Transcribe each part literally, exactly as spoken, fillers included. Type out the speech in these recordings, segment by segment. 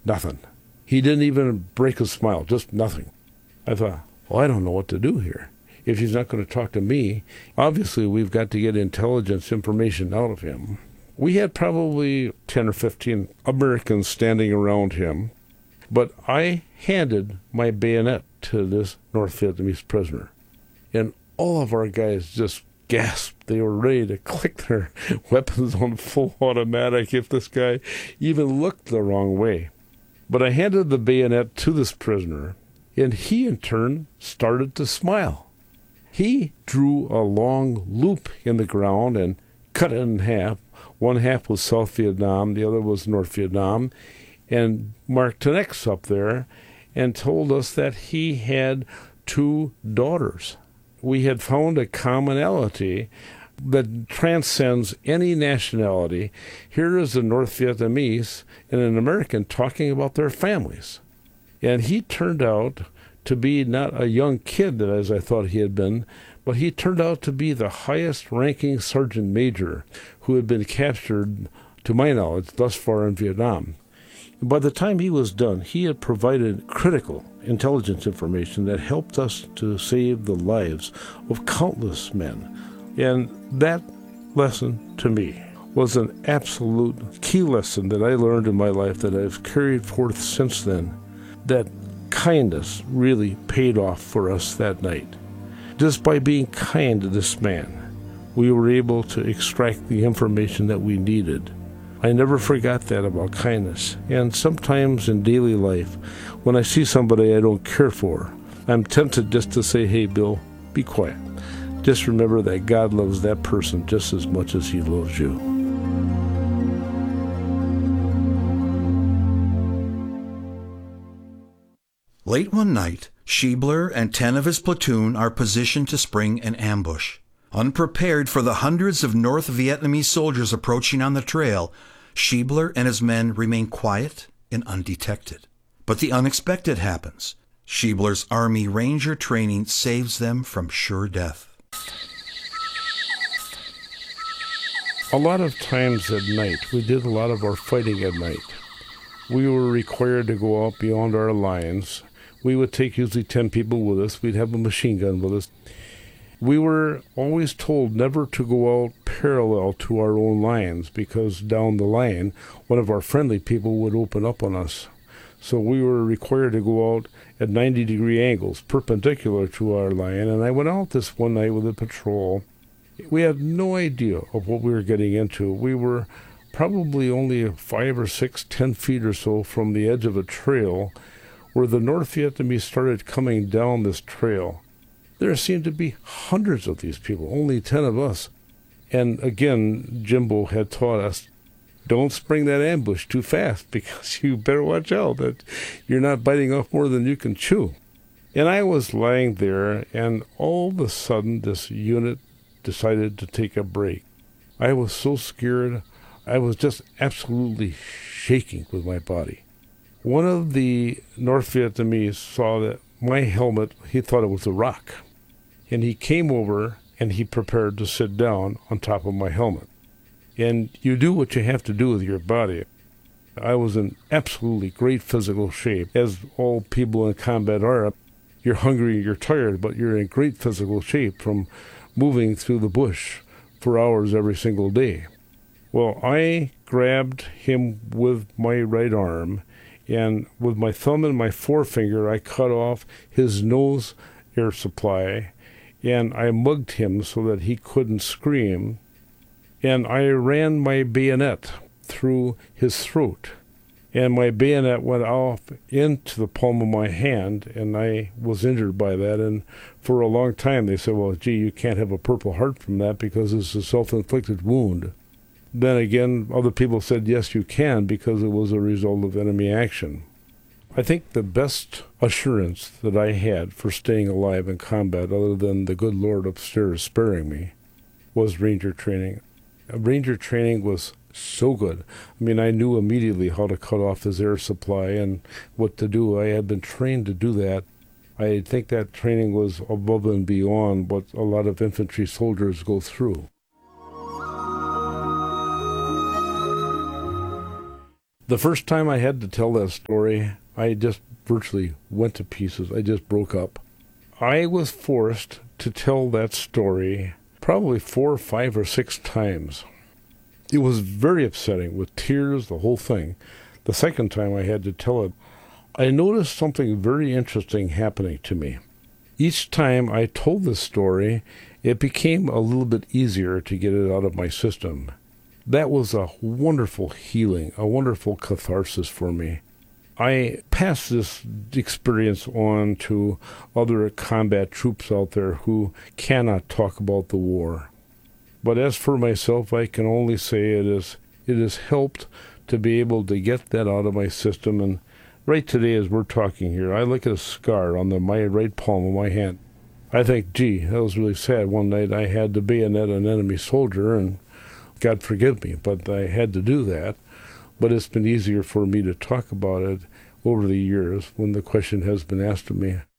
Nothing. He didn't even break a smile, just nothing. I thought, well, I don't know what to do here. If he's not going to talk to me, obviously we've got to get intelligence information out of him. We had probably ten or fifteen Americans standing around him, but I handed my bayonet to this North Vietnamese prisoner. And all of our guys just gasped. They were ready to click their weapons on full automatic if this guy even looked the wrong way. But I handed the bayonet to this prisoner, and he in turn started to smile. He drew a long loop in the ground and cut it in half. One half was South Vietnam, the other was North Vietnam, and marked an X up there and told us that he had two daughters. We had found a commonality that transcends any nationality. Here is a North Vietnamese and an American talking about their families. And he turned out to be not a young kid, as I thought he had been, but he turned out to be the highest-ranking sergeant major who had been captured, to my knowledge, thus far in Vietnam. By the time he was done, he had provided critical intelligence information that helped us to save the lives of countless men. And that lesson, to me, was an absolute key lesson that I learned in my life that I've carried forth since then, that kindness really paid off for us that night. Just by being kind to this man, we were able to extract the information that we needed. I never forgot that about kindness. And sometimes in daily life, when I see somebody I don't care for, I'm tempted just to say, hey, Bill, be quiet. Just remember that God loves that person just as much as he loves you. Late one night, Schiebler and ten of his platoon are positioned to spring an ambush. Unprepared for the hundreds of North Vietnamese soldiers approaching on the trail, Schiebler and his men remain quiet and undetected. But the unexpected happens. Schiebler's Army Ranger training saves them from sure death. A lot of times at night, we did a lot of our fighting at night. We were required to go out beyond our lines. We would take usually ten people with us. We'd have a machine gun with us. We were always told never to go out parallel to our own lines because down the line, one of our friendly people would open up on us. So we were required to go out at ninety degree angles, perpendicular to our line. And I went out this one night with a patrol. We had no idea of what we were getting into. We were probably only five or six, ten feet or so from the edge of a trail where the North Vietnamese started coming down this trail. There seemed to be hundreds of these people, only ten of us. And again, Jimbo had taught us, don't spring that ambush too fast because you better watch out that you're not biting off more than you can chew. And I was lying there, and all of a sudden this unit decided to take a break. I was so scared. I was just absolutely shaking with my body. One of the North Vietnamese saw that my helmet, he thought it was a rock. And he came over and he prepared to sit down on top of my helmet. And you do what you have to do with your body. I was in absolutely great physical shape, as all people in combat are. You're hungry, you're tired, but you're in great physical shape from moving through the bush for hours every single day. Well, I grabbed him with my right arm, and with my thumb and my forefinger, I cut off his nose air supply, and I mugged him so that he couldn't scream, and I ran my bayonet through his throat, and my bayonet went off into the palm of my hand, and I was injured by that. And for a long time they said, well, gee, you can't have a Purple Heart from that because it's a self-inflicted wound. Then again, other people said, yes, you can, because it was a result of enemy action. I think the best assurance that I had for staying alive in combat, other than the good Lord upstairs sparing me, was Ranger training. Ranger training was so good. I mean, I knew immediately how to cut off his air supply and what to do. I had been trained to do that. I think that training was above and beyond what a lot of infantry soldiers go through. The first time I had to tell that story, I just virtually went to pieces. I just broke up. I was forced to tell that story probably four, five, or six times. It was very upsetting, with tears, the whole thing. The second time I had to tell it, I noticed something very interesting happening to me. Each time I told this story, it became a little bit easier to get it out of my system. That was a wonderful healing, a wonderful catharsis for me. I passed this experience on to other combat troops out there who cannot talk about the war. But as for myself, I can only say it is it has helped to be able to get that out of my system. And right today, as we're talking here, I look at a scar on the my right palm of my hand. I think, gee, that was really sad. One night I had to bayonet an enemy soldier, and God forgive me, but I had to do that. But it's been easier for me to talk about it over the years when the question has been asked of me.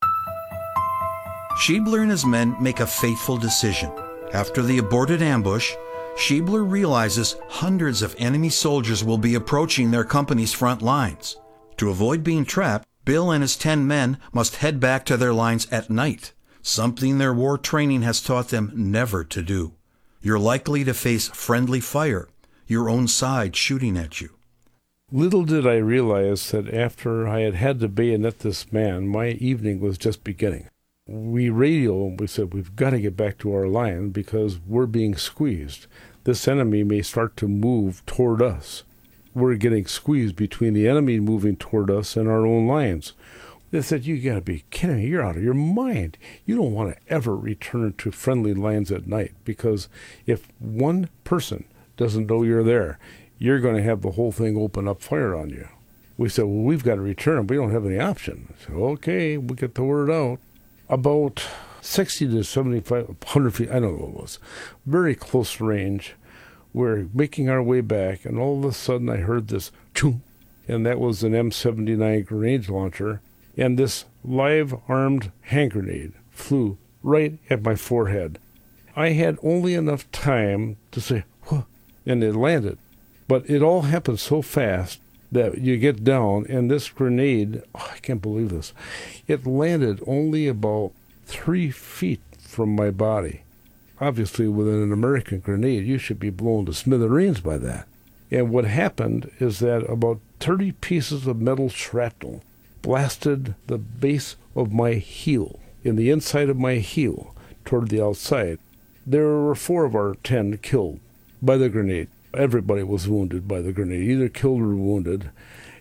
Schiebler and his men make a fateful decision. After the aborted ambush, Schiebler realizes hundreds of enemy soldiers will be approaching their company's front lines. To avoid being trapped, Bill and his ten men must head back to their lines at night, something their war training has taught them never to do. You're likely to face friendly fire, your own side shooting at you. Little did I realize that after I had had to bayonet this man, my evening was just beginning. We radioed and we said, we've got to get back to our line because we're being squeezed. This enemy may start to move toward us. We're getting squeezed between the enemy moving toward us and our own lines. They said, you got to be kidding me. You're out of your mind. You don't want to ever return to friendly lines at night because if one person doesn't know you're there, you're going to have the whole thing open up fire on you. We said, well, we've got to return. We don't have any option. I said, okay, we'll get the word out. About sixty to seventy-five, one hundred feet, I don't know what it was, very close range. We're making our way back, and all of a sudden I heard this choom, and that was an M seventy-nine grenade launcher, and this live-armed hand grenade flew right at my forehead. I had only enough time to say, whoa, and it landed. But it all happened so fast that you get down, and this grenade, oh, I can't believe this, it landed only about three feet from my body. Obviously, with an American grenade, you should be blown to smithereens by that. And what happened is that about thirty pieces of metal shrapnel blasted the base of my heel, in the inside of my heel, toward the outside. There were four of our ten killed by the grenade. Everybody was wounded by the grenade, either killed or wounded.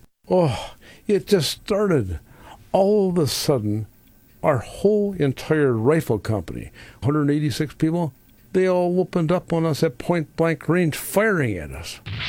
Oh, it just started. All of a sudden, our whole entire rifle company, one hundred eighty-six people, they all opened up on us at point-blank range, firing at us.